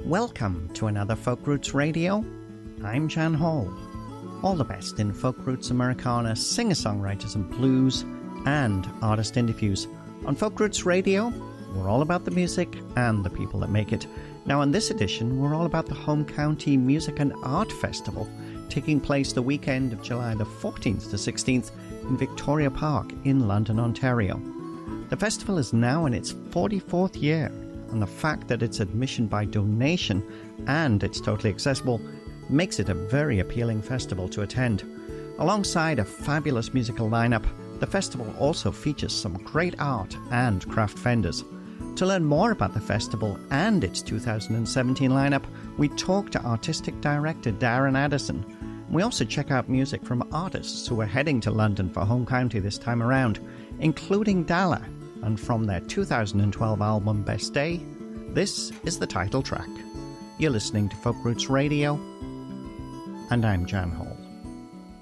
Welcome to another Folk Roots Radio. I'm Jan Hall. All the best in folk roots Americana, singer-songwriters and blues, and artist interviews. On Folk Roots Radio, we're all about the music and the people that make it. Now, in this edition, we're all about the Home County Music and Art Festival, taking place the weekend of July the 14th to 16th in Victoria Park in London, Ontario. The festival is now in its 44th year, and the fact that it's admission by donation and it's totally accessible makes it a very appealing festival to attend. Alongside a fabulous musical lineup, the festival also features some great art and craft vendors. To learn more about the festival and its 2017 lineup, we talk to artistic director Darren Addison. We also check out music from artists who are heading to London for Home County this time around, including Dala, and from their 2012 album Best Day, this is the title track. You're listening to Folk Roots Radio, and I'm Jan Hall.